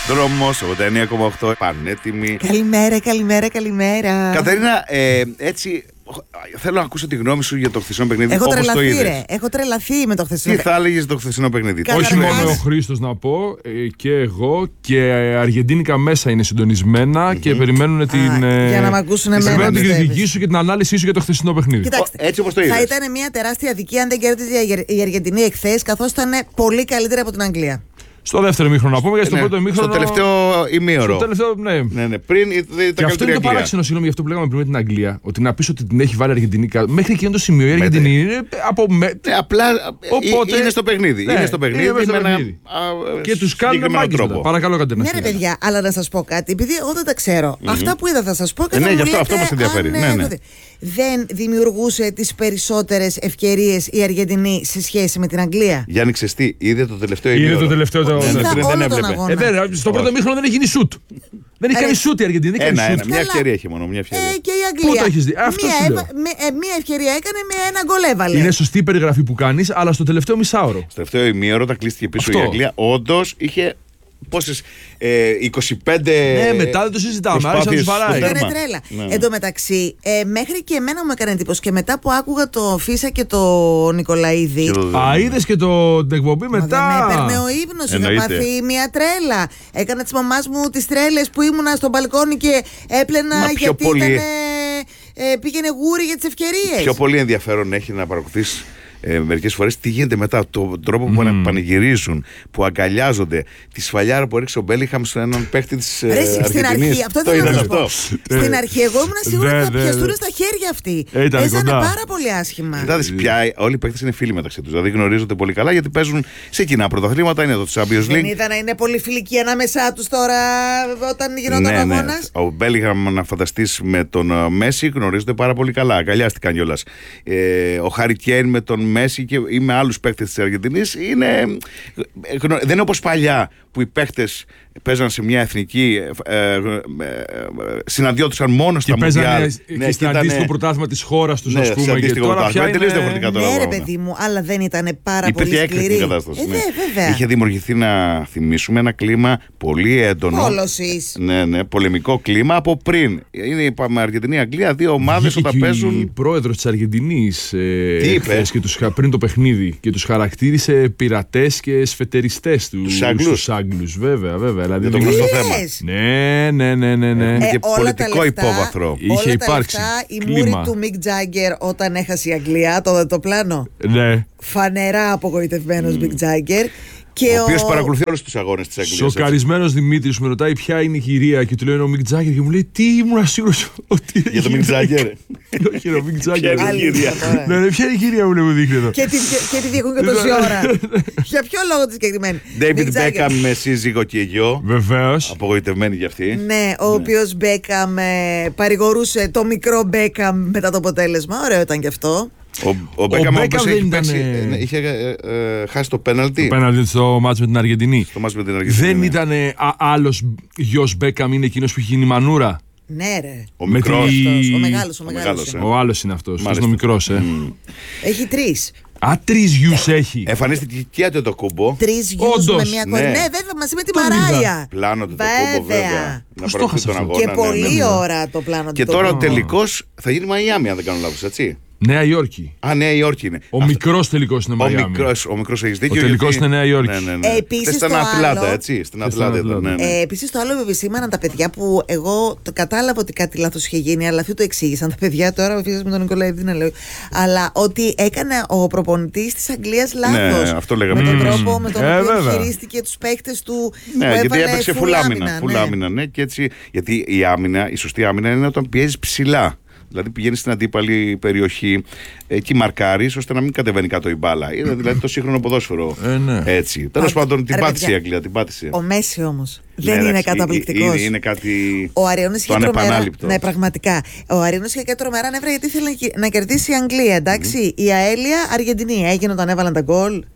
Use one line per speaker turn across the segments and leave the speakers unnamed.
Δρόμος 89,8. Πανέτοιμη.
Καλημέρα.
Κατερίνα, έτσι. Θέλω να ακούσω τη γνώμη σου για το χθεσινό παιχνίδι.
Έχω τρελαθεί με το χθεσινό
παιχνίδι. Τι θα έλεγες το χθεσινό παιχνίδι?
Όχι μόνο ο Χρήστος να πω, και εγώ και αργεντίνικα μέσα είναι συντονισμένα και περιμένουν
για να μ' ακούσουν εμένα.
Την κριτική σου και την ανάλυση σου για το χθεσινό παιχνίδι.
Κοιτάξτε, έτσι όπως το είδες. Θα ήταν μια τεράστια αδικία αν δεν κέρδιζε η Αργεντινή εχθές, καθώς ήταν πολύ καλύτερη από την Αγγλία.
Στο δεύτερο ημίχρονο να πούμε, γιατί στο πρώτο ημίχρονο.
Στο τελευταίο ημίωρο.
Στο τελευταίο, ναι.
Πριν ήταν
και αυτό είναι το παράξενο, συγγνώμη, για αυτό που λέγαμε πριν με την Αγγλία. Ότι να πεις ότι την έχει βάλει η Αργεντινή. Μέχρι εκείνο το σημείο η Αργεντινή είναι από.
Απλά είναι στο παιχνίδι. Είναι στο παιχνίδι.
Και τους κάνουν μάγκες. Παρακαλώ, Κατερίνα.
Ναι, ρε παιδιά, αλλά να σας πω κάτι. Επειδή εγώ δεν τα ξέρω. Αυτά που είδα θα σας πω και
ναι, γι' αυτό μας ενδιαφέρει.
Δεν δημιουργούσε τις περισσότερες ευκαιρίες η Αργεντινή σε σχέση με την Αγγλία?
Γιάννη, ξεστή, είδε το τελευταίο ημίωρο.
Είδε το τελευταίο.
Δεν έβλεπε.
Στο πρώτο ημίχρονο δεν έχει γίνει σουτ. Δεν έχει κάνει σουτ η Αργεντινή.
Μια ευκαιρία έχει μόνο. Μια ευκαιρία.
Και η Αγγλία.
Πού το έχεις δει?
Μια ευκαιρία έκανε, με ένα γκολ έβαλε.
Είναι σωστή η περιγραφή που κάνεις, αλλά στο τελευταίο μισάωρο.
Στο τελευταίο ημίωρο, όταν κλείστηκε πίσω η Αγγλία, όντως είχε. Πόσες, 25.
Ναι, μετά δεν το συζητάμε. Άρχισε να τους βαράει.
Ήταν τρέλα. Ναι. Εν τω μεταξύ, μέχρι και εμένα μου έκανε εντύπωση και μετά που άκουγα το Φίσα και το Νικολαίδη.
Είδες και την εκπομπή μετά.
Με έπαιρνε ο ύπνος. Είχα πάθει μια τρέλα. Έκανα της μαμάς μου τις τρέλες που ήμουνα στο μπαλκόνι και έπλαινα γιατί πήγαινε γούρι για τις ευκαιρίες.
Πιο πολύ ενδιαφέρον έχει να παρακολουθείς μερικές φορές τι γίνεται μετά, τον τρόπο που πανηγυρίζουν, που αγκαλιάζονται, τη σφαλιάρα που έριξε ο Μπέλιγχαμ σε έναν παίχτη της Αργεντινής.
Στην αρχή, αυτό δεν θέλω να πω. Στην αρχή εγώ ήμουν σίγουρη ότι θα πιαστούν στα χέρια αυτοί. Παίζανε πάρα πολύ άσχημα.
Κοιτάξτε, πια όλοι οι παίχτες είναι φίλοι μεταξύ τους. Δηλαδή γνωρίζονται πολύ καλά γιατί παίζουν σε κοινά πρωταθλήματα. Είναι το Champions League.
Δεν είδα να είναι πολύ φιλικοί ανάμεσά τους τώρα όταν γινόταν ο αγώνας.
Ο Μπέλιγχαμ, να φανταστείς, με τον Μέση γνωρίζονται πάρα πολύ καλά. Αγκαλιάστηκαν κιόλας. Ο Χάρι Κέιν με τον Μέση ή με άλλους παίκτες της Αργεντινής δεν είναι όπως παλιά που οι παίκτες παίζαν σε μια εθνική, συναντιόντουσαν μόνο στα Μουντιάλ.
Και στην αντίστοιχο πρωτάθλημα της χώρας τους, ας πούμε.
Και τώρα πια είναι τελείως διαφορετικά τώρα.
Ναι, ρε παιδί μου, αλλά δεν ήταν πάρα πολύ σκληρή.
Υπήρχε έκρηκτη κατάσταση.
Βέβαια.
Είχε δημιουργηθεί, να θυμίσουμε, ένα κλίμα πολύ έντονο.
Πόλωσης.
Ναι, πολεμικό κλίμα από πριν. Είναι η Αργεντινή-Αγγλία, δύο ομάδες όταν παίζουν.
Η πρόεδρος της Αργεντινής πριν το παιχνίδι και τους χαρακτήρισε πειρατές και σφετεριστές τους Άγγλους, βέβαια.
Δηλαδή το γνωστό θέμα.
Ναι.
Και πολιτικό υπόβαθρο.
Είχε υπάρξει
η μούρη του Μικ Τζάγκερ όταν έχασε η Αγγλία, το πλάνο.
Ναι.
Φανερά απογοητευμένος Μικ Τζάγκερ.
Ο οποίος παρακολουθεί όλους τους αγώνες της Αγγλίας.
Σοκαρισμένος Δημήτρης με ρωτάει ποια είναι η κυρία και του λέει ο Μικ Τζάγκερ και μου λέει τι ήμουν σίγουρος ότι.
Για το Μικ Τζάγκερ.
Όχι, ο Μικ Τζάγκερ.
Ποια είναι η κυρία?
Ναι, ποια είναι η κυρία μου δείχνει εδώ.
Και τη διεκούν και τόση ώρα. Για ποιο λόγο τη συγκεκριμένη?
Ντέιβιντ Μπέκαμ με σύζυγο και γιο.
Βεβαίως.
Απογοητευμένη κι αυτή.
Ναι, ο οποίος Μπέκαμ παρηγορούσε το μικρό Μπέκαμ μετά το αποτέλεσμα. Ωραίο ήταν κι αυτό.
Ο Μπέκαμ είχε χάσει το πέναλτι.
Το πέναλτι στο μάτς με την Αργεντινή. Δεν ήταν άλλος γιος Μπέκαμ, είναι εκείνος που είχε γίνει μανούρα.
Ναι, ρε.
Ο μικρός.
Ο μεγάλος.
Ο άλλος είναι αυτός. Ο μικρός,
Έχει τρεις.
Τρεις γιους έχει.
Εμφανίστηκε και Αντετοκούμπο.
Τρεις γιους με μια κόρη. Ναι, βέβαια, μαζί με τη Μαράια.
Πλάνο Αντετοκούμπο, βέβαια.
Πώς το έχασα αυτό?
Και πολλή ώρα το πλάνο.
Και τώρα ο τελικός θα γίνει Μαϊάμι, αν δεν κάνω λάθος, έτσι.
Νέα Υόρκη.
Νέα Υόρκη είναι.
Ο μικρός τελικός είναι Μαϊάμι.
Ο μικρός έχεις δίκιο.
Ο τελικός είναι Νέα Υόρκη.
Επίσης
στην Ατλάντα, έτσι. Στην Ατλάντα.
Επίσης το άλλο που επισήμαναν τα παιδιά που εγώ το κατάλαβα ότι κάτι λάθος είχε γίνει, αλλά αυτοί το εξήγησαν τα παιδιά τώρα. Ο φίλος με τον Νικολαίδη να λέω. Αλλά ότι έκανε ο προπονητής της Αγγλίας λάθος.
Ναι, αυτό λέγαμε.
Με τον τρόπο με τον οποίο χειρίστηκε τους παίκτες του.
Ναι, γιατί έπαιξε φουλάμινα. Ναι, και έτσι. Γιατί η σωστή άμυνα είναι όταν πιέζεις ψηλά. Δηλαδή πηγαίνει στην αντίπαλη περιοχή, εκεί μαρκάρεις ώστε να μην κατεβαίνει κάτω η μπάλα. Είναι δηλαδή το σύγχρονο ποδόσφαιρο. Έτσι. Τέλος πάντων, την πάτησε η Αγγλία. Ο
Μέση όμως δεν είναι καταπληκτικός.
Είναι κάτι
το ανεπανάληπτο. Ναι, πραγματικά. Ο Αρионής είχε και τρομερά νεύρα γιατί ήθελε να κερδίσει η Αγγλία. Εντάξει. Η αέλια Αργεντινή έγινε όταν έβαλαν τα γκολ.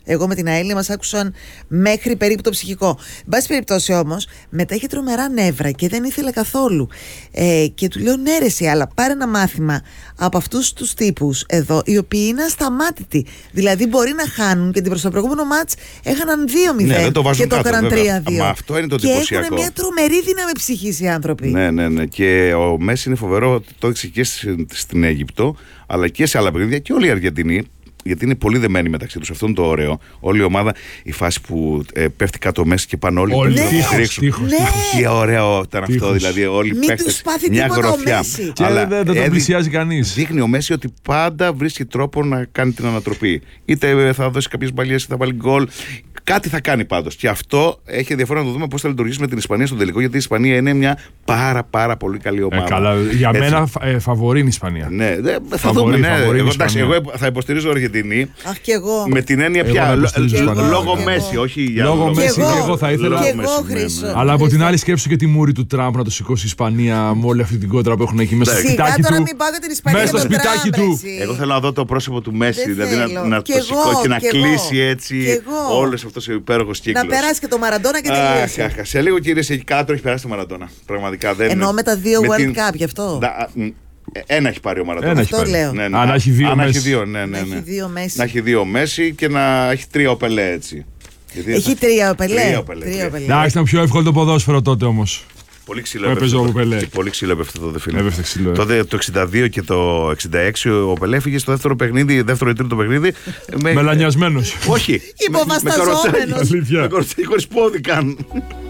Εγώ με την Αέλια μας άκουσαν μέχρι περίπου το ψυχικό. Εν πάση περιπτώσει όμως, μετά είχε τρομερά νεύρα και δεν ήθελε καθόλου. Και του λέω ναι ρε εσύ, αλλά πάρε ένα μάθημα από αυτούς τους τύπους εδώ, οι οποίοι είναι ασταμάτητοι. Δηλαδή μπορεί να χάνουν και προς το προηγούμενο μάτς έχαναν 2-0
ναι,
και το έκαναν 3-2.
Μα αυτό είναι το εντυπωσιακό.
Και έχουν μια τρομερή δύναμη ψυχής οι άνθρωποι.
Ναι. Και ο Μέση είναι φοβερό, το έδειξε και στην Αίγυπτο, αλλά και σε άλλα παιχνίδια και όλοι οι Αργεντινοί. Γιατί είναι πολύ δεμένοι μεταξύ τους. Αυτό είναι το ωραίο. Όλη η ομάδα, η φάση που πέφτει κάτω ο Μέση και πάνε όλοι να τον στηρίξουν. Τι ωραίο ήταν αυτό. Δηλαδή, όλοι οι παίκτες μια γροθιά.
Αλλά δεν τον πλησιάζει κανείς.
Δείχνει ο Μέση ότι πάντα βρίσκει τρόπο να κάνει την ανατροπή. Είτε θα δώσει κάποιες μπαλιές, είτε θα βάλει γκολ. Κάτι θα κάνει πάντως. Και αυτό έχει ενδιαφέρον να το δούμε πώς θα λειτουργήσει με την Ισπανία στον τελικό. Γιατί η Ισπανία είναι μια πάρα πολύ καλή ομάδα.
Καλά, για μένα φαβορεί η Ισπανία.
Ναι, θα δούμε. Εγώ θα υποστηρίζω Αργεντινή.
Αχ, και εγώ.
Με την έννοια πια. Λόγω Μέση, όχι για
λόγω Μέση. Και εγώ θα ήθελα. Αλλά από την άλλη, σκέψου και τη μούρη του Τραμπ να το σηκώσει η Ισπανία με όλη αυτή την κόντρα που έχουν εκεί μέσα στο σπιτάκι του. Μέσα στο σπιτάκι του.
Εγώ θέλω να δω το πρόσωπο του Μέση. Δηλαδή να το σηκώσει και να κλείσει έτσι όλο αυτό ο υπέροχο κύκλο.
Να περάσει και το Μαραντόνα και τελείωσε.
Σε λίγο κύριε εκεί κάτω έχει περάσει το Μαραντόνα. Πραγματικά δεν.
Εννοώ με τα 2 World Cup γι' αυτό.
Ένα έχει πάρει ο Μαραντόνα.
Αυτό λέω.
Αν έχει 2 Μέση.
Να έχει 2 Μέση και να έχει 3 ο Πελέ έτσι.
Έχει 3 ο Πελέ.
Εντάξει, ήταν πιο εύκολο το ποδόσφαιρο τότε όμως.
Πολύ ξύλο έπεφτε τότε, φίλε. Τότε το 62 και το 66 ο Πελέ έφυγε στο δεύτερο ή τρίτο παιχνίδι.
Μελανιασμένος.
Όχι.
Υποβασταζόμενος.
Με κοροτσάκι χωρίς πόδι καν.